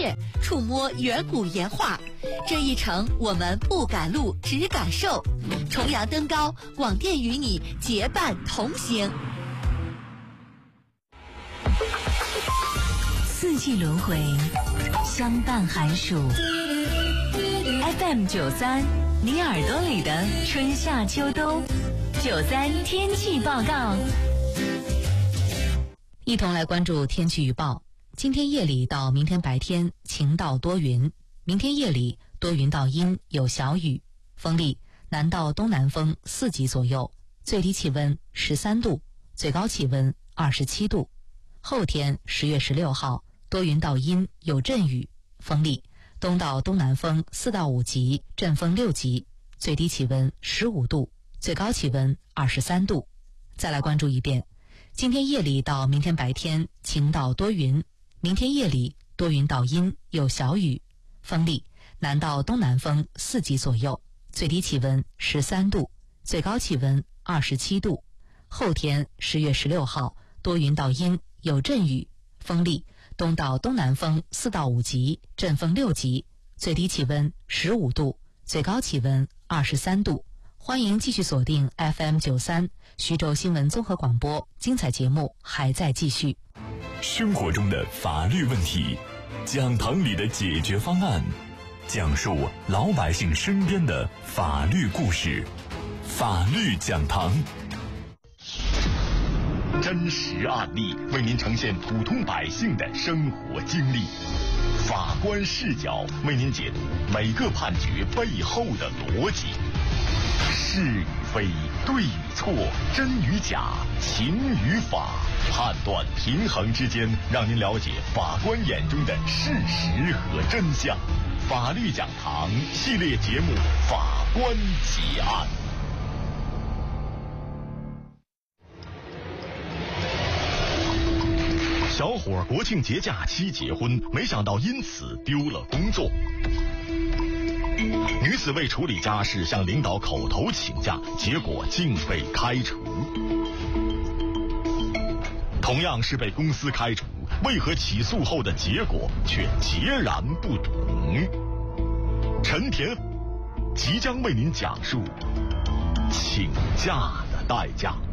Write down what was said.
界，触摸远古岩画。这一程我们不赶路，只感受。重阳登高，广电与你结伴同行。四季轮回，相伴寒暑。FM93，你耳朵里的春夏秋冬。93天气报告。一同来关注天气预报。今天夜里到明天白天晴到多云，明天夜里多云到阴，有小雨，风力南到东南风4级左右，最低气温13度，最高气温27度。后天10月16号多云到阴，有阵雨，风力东到东南风4到5级，阵风6级，最低气温15度，最高气温23度。再来关注一遍，今天夜里到明天白天晴到多云，明天夜里多云到阴，有小雨，风力南到东南风4级左右，最低气温13度，最高气温27度。后天10月16号多云到阴，有阵雨，风力东到东南风4到5级，阵风6级，最低气温15度，最高气温23度。欢迎继续锁定 FM93 徐州新闻综合广播，精彩节目还在继续。 生活中的法律问题，讲堂里的解决方案，讲述老百姓身边的法律故事。法律讲堂，真实案例为您呈现普通百姓的生活经历，法官视角为您解读每个判决背后的逻辑。是与非，对与错，真与假，情与法，判断平衡之间，让您了解法官眼中的事实和真相。法律讲堂系列节目《法官结案》。小伙国庆节假期结婚，没想到因此丢了工作。女子为处理家事向领导口头请假，结果竟被开除。同样是被公司开除，为何起诉后的结果却截然不同？陈田即将为您讲述请假的代价。